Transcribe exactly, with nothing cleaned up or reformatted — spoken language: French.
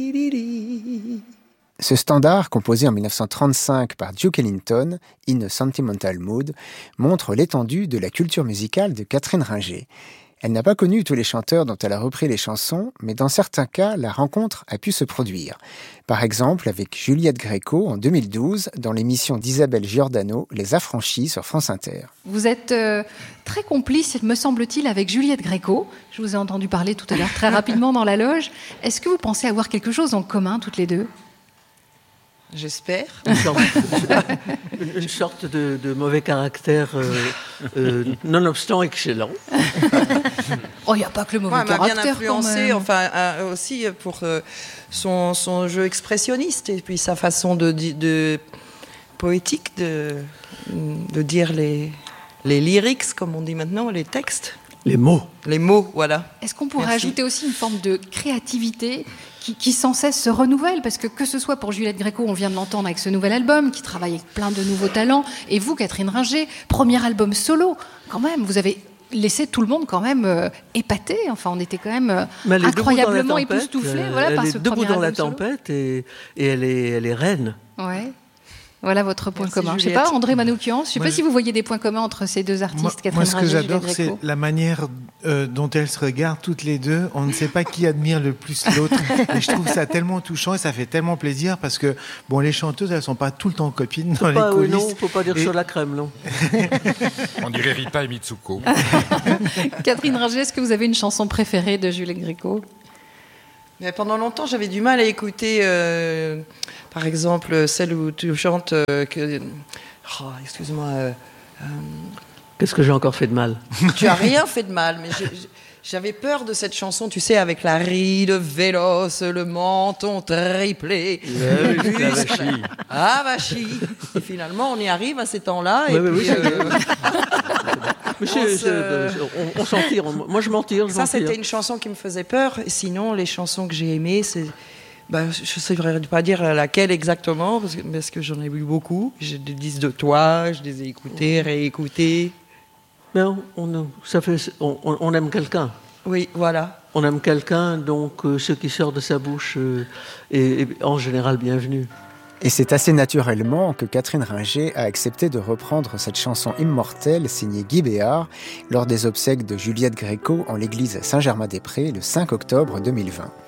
Ce standard, composé en dix-neuf cent trente-cinq par Duke Ellington, In a Sentimental Mood, montre l'étendue de la culture musicale de Catherine Ringer. Elle n'a pas connu tous les chanteurs dont elle a repris les chansons, mais dans certains cas, la rencontre a pu se produire. Par exemple, avec Juliette Gréco en deux mille douze, dans l'émission d'Isabelle Giordano, Les Affranchis sur France Inter. Vous êtes euh, très complice, me semble-t-il, avec Juliette Gréco. Je vous ai entendu parler tout à l'heure très rapidement dans la loge. Est-ce que vous pensez avoir quelque chose en commun, toutes les deux ? J'espère. Une sorte, une sorte de, de mauvais caractère, euh, euh, nonobstant excellent. Oh, il n'y a pas que le mauvais ouais, caractère. Elle m'a bien influencé, enfin, euh, aussi pour euh, son, son jeu expressionniste et puis sa façon de, de poétique de, de dire les, les lyrics, comme on dit maintenant, les textes. Les mots. Les mots, voilà. Est-ce qu'on pourrait Merci. ajouter aussi une forme de créativité qui, qui sans cesse se renouvelle ? Parce que que ce soit pour Juliette Gréco, on vient de l'entendre avec ce nouvel album, qui travaille avec plein de nouveaux talents, et vous, Catherine Ringer, premier album solo, quand même, vous avez laissé tout le monde quand même euh, épaté. Enfin, on était quand même euh, incroyablement époustouflés euh, voilà, par ce premier album. Elle est debout dans la solo. tempête et, et elle, est, elle est reine. Ouais. Voilà votre point Merci, commun. Juliette. Je ne sais pas, André Manoukian, je ne sais Moi, pas je... si vous voyez des points communs entre ces deux artistes, moi, Catherine moi, ce que Ringer et j'adore, Juliette c'est Gréco. la manière euh, dont elles se regardent toutes les deux. On ne sait pas qui admire le plus l'autre. Et je trouve ça tellement touchant et ça fait tellement plaisir parce que bon, les chanteuses, elles ne sont pas tout le temps copines dans Pas, les coulisses. Euh, non, il ne faut pas dire et... sur la crème, non. On dirait Rita et Mitsuko. Catherine Ringer, est-ce que vous avez une chanson préférée de Juliette Gréco ? Mais pendant longtemps, j'avais du mal à écouter, euh, par exemple, celle où tu chantes euh, que... Oh, excuse-moi. Euh, euh, Qu'est-ce que j'ai encore fait de mal ? Tu as rien fait de mal, mais j'ai, j'avais peur de cette chanson, tu sais, avec la ride véloce, le menton triplé. Le la vachie. Ah, vachie. Et finalement, on y arrive à ces temps-là. Oui, et oui, puis, oui, euh, Monsieur, on, je- se... on, on s'en tire. Moi, je m'en tire. Je Ça, m'en c'était tire. une chanson qui me faisait peur. Et sinon, les chansons que j'ai aimées, c'est... Bah, je ne saurais pas dire laquelle exactement, parce que, parce que j'en ai eu beaucoup. J'ai des disques de toi, je les ai écoutés, réécoutés. Mais on, on, ça fait, on, on aime quelqu'un. Oui, voilà. On aime quelqu'un, donc euh, ce qui sort de sa bouche euh, est, est en général bienvenu. Et c'est assez naturellement que Catherine Ringer a accepté de reprendre cette chanson immortelle signée Guy Béard lors des obsèques de Juliette Gréco en l'église Saint-Germain-des-Prés le cinq octobre deux mille vingt.